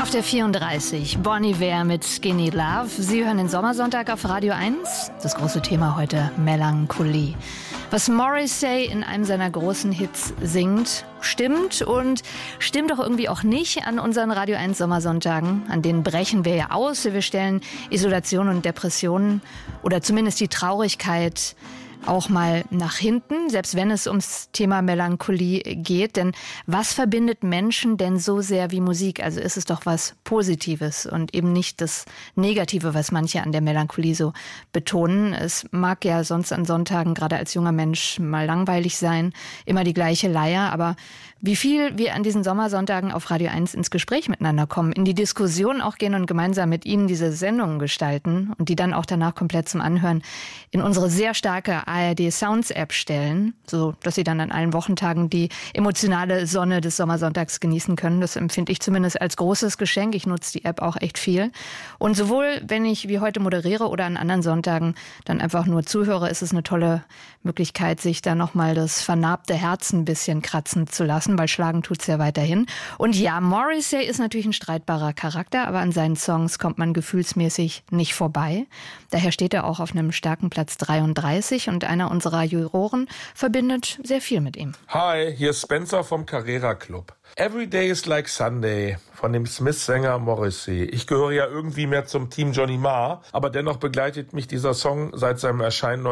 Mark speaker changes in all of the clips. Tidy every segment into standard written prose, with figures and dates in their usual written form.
Speaker 1: Auf der 34, Bon Iver mit Skinny Love. Sie hören den Sommersonntag auf Radio 1. Das große Thema heute, Melancholie. Was Morrissey in einem seiner großen Hits singt, stimmt und stimmt doch irgendwie auch nicht an unseren Radio 1 Sommersonntagen. An denen brechen wir ja aus. Wir stellen Isolation und Depressionen oder zumindest die Traurigkeit auch mal nach hinten, selbst wenn es ums Thema Melancholie geht. Denn was verbindet Menschen denn so sehr wie Musik? Also ist es doch was Positives und eben nicht das Negative, was manche an der Melancholie so betonen. Es mag ja sonst an Sonntagen, gerade als junger Mensch, mal langweilig sein, immer die gleiche Leier. Aber wie viel wir an diesen Sommersonntagen auf Radio 1 ins Gespräch miteinander kommen, in die Diskussion auch gehen und gemeinsam mit Ihnen diese Sendungen gestalten und die dann auch danach komplett zum Anhören in unsere sehr starke ARD Sounds App stellen, so dass Sie dann an allen Wochentagen die emotionale Sonne des Sommersonntags genießen können. Das empfinde ich zumindest als großes Geschenk. Ich nutze die App auch echt viel. Und sowohl, wenn ich wie heute moderiere oder an anderen Sonntagen dann einfach nur zuhöre, ist es eine tolle Möglichkeit, sich da nochmal das vernarbte Herz ein bisschen kratzen zu lassen, weil schlagen tut's ja weiterhin. Und ja, Morrissey ist natürlich ein streitbarer Charakter, aber an seinen Songs kommt man gefühlsmäßig nicht vorbei. Daher steht er auch auf einem starken Platz 33 und einer unserer Juroren verbindet sehr viel mit ihm.
Speaker 2: Hi, hier ist Spencer vom Carrera Club. Every Day is Like Sunday von dem Smith-Sänger Morrissey. Ich gehöre ja irgendwie mehr zum Team Johnny Marr, aber dennoch begleitet mich dieser Song seit seinem Erscheinen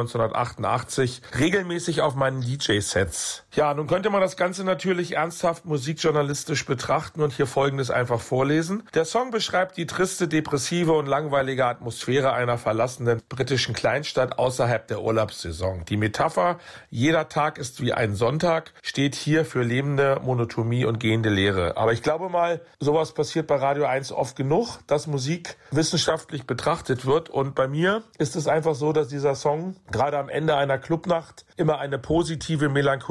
Speaker 2: 1988 regelmäßig auf meinen DJ-Sets. Ja, nun könnte man das Ganze natürlich ernsthaft musikjournalistisch betrachten und hier Folgendes einfach vorlesen. Der Song beschreibt die triste, depressive und langweilige Atmosphäre einer verlassenen britischen Kleinstadt außerhalb der Urlaubssaison. Die Metapher, jeder Tag ist wie ein Sonntag, steht hier für lebende Monotonie und gehende Leere. Aber ich glaube mal, sowas passiert bei Radio 1 oft genug, dass Musik wissenschaftlich betrachtet wird. Und bei mir ist es einfach so, dass dieser Song gerade am Ende einer Clubnacht immer eine positive Melancholie